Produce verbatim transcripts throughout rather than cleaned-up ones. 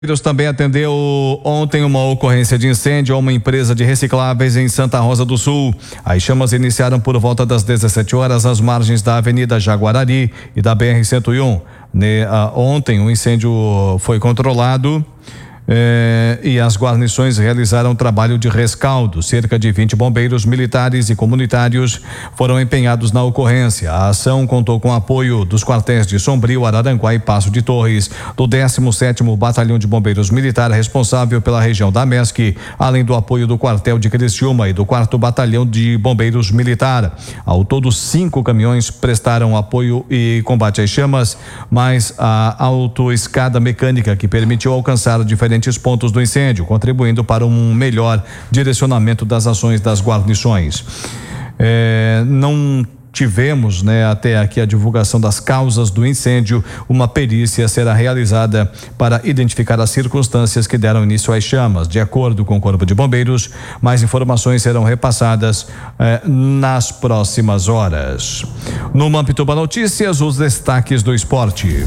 Também atendeu ontem uma ocorrência de incêndio a uma empresa de recicláveis em Santa Rosa do Sul. As chamas iniciaram por volta das dezessete horas às margens da Avenida Jaguarari e da B R cento e um. Ne, ah, ontem o incêndio foi controlado eh, e as guarnições realizaram trabalho de rescaldo. Cerca de vinte bombeiros militares e comunitários foram empenhados na ocorrência. A ação contou com apoio dos quartéis de Sombrio, Araranguá e Passo de Torres, do décimo sétimo Batalhão de Bombeiros Militar, responsável pela região da MESC, além do apoio do quartel de Criciúma e do quarto Batalhão de Bombeiros Militar. Ao todo, cinco caminhões prestaram apoio e combate às chamas, mais a autoescada mecânica que permitiu alcançar diferentes pontos do incêndio, contribuindo para um melhor direcionamento das ações das guarnições. É, não tivemos, né, até aqui a divulgação das causas do incêndio. Uma perícia será realizada para identificar as circunstâncias que deram início às chamas. De acordo com o Corpo de Bombeiros, mais informações serão repassadas eh, nas próximas horas. No Mampituba Notícias, os destaques do esporte.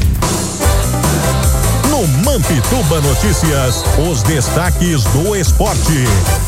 No Mampituba Notícias, os destaques do esporte.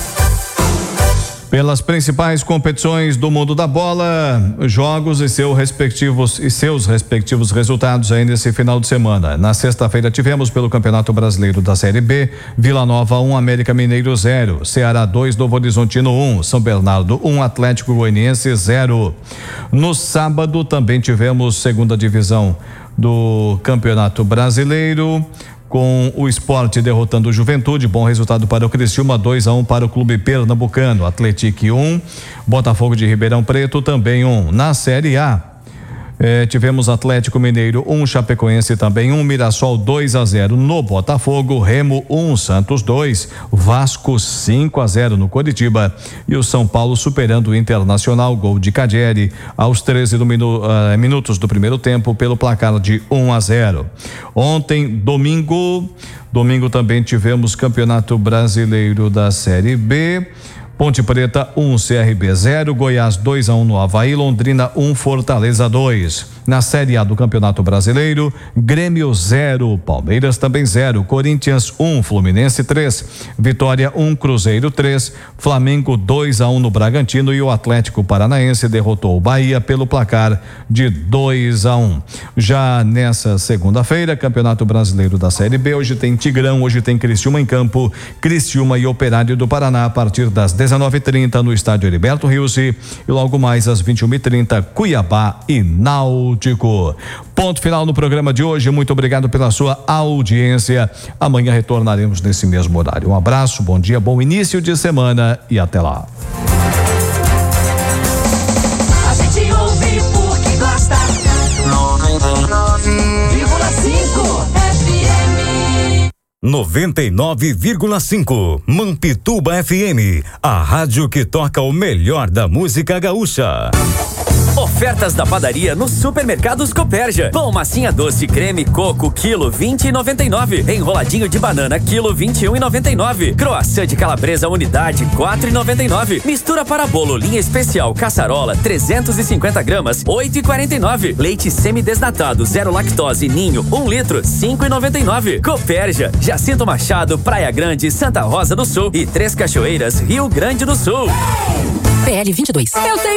Pelas principais competições do mundo da bola, jogos e seus respectivos e seus respectivos resultados aí nesse final de semana. Na sexta-feira tivemos pelo Campeonato Brasileiro da Série B, Vila Nova um, América Mineiro zero, Ceará dois, Novo Horizontino um, São Bernardo um, Atlético Goianiense zero. No sábado também tivemos segunda divisão do Campeonato Brasileiro, com o Sport derrotando o Juventude. Bom resultado para o Criciúma, dois a um para o Clube Pernambucano. Atlético um, Botafogo de Ribeirão Preto também um. Na Série A, eh, tivemos Atlético Mineiro um, Chapecoense também um, Mirassol dois a zero no Botafogo, Remo um, Santos dois, Vasco cinco a zero no Coritiba e o São Paulo superando o Internacional, gol de Cadieri aos treze do minu, uh, minutos do primeiro tempo pelo placar de um a zero. Ontem, domingo, domingo também tivemos Campeonato Brasileiro da Série B. Ponte Preta um, C R B zero, Goiás dois a um no Avaí, Londrina um, Fortaleza dois. Na Série A do Campeonato Brasileiro, Grêmio zero, Palmeiras também zero, Corinthians um, Fluminense três, Vitória um, Cruzeiro três, Flamengo dois a um no Bragantino e o Atlético Paranaense derrotou o Bahia pelo placar de dois a um. Já nessa segunda-feira, Campeonato Brasileiro da Série B, hoje tem Tigrão, hoje tem Criciúma em campo, Criciúma e Operário do Paraná a partir das dezenove e trinta no estádio Heriberto Rilse e logo mais às vinte e uma e trinta Cuiabá e Náutico. Ponto final no programa de hoje. Muito obrigado pela sua audiência. Amanhã retornaremos nesse mesmo horário. Um abraço, bom dia, bom início de semana e até lá. A gente ouve porque gosta. noventa e nove vírgula cinco F M. noventa e nove vírgula cinco Mampituba F M, a rádio que toca o melhor da música gaúcha. Ofertas da padaria nos supermercados Copérgia. Pão massinha doce creme coco quilo vinte e noventa e nove. Enroladinho de banana quilo vinte e um e noventa e nove. Croissant de calabresa unidade quatro e noventa e nove. Mistura para bolo linha especial caçarola trezentos e cinquenta gramas oito e quarenta e nove. Leite semidesnatado zero lactose ninho um litro cinco e noventa e nove. Copérgia, Jacinto Machado, Praia Grande, Santa Rosa do Sul e Três Cachoeiras, Rio Grande do Sul. P L vinte e dois. Eu tenho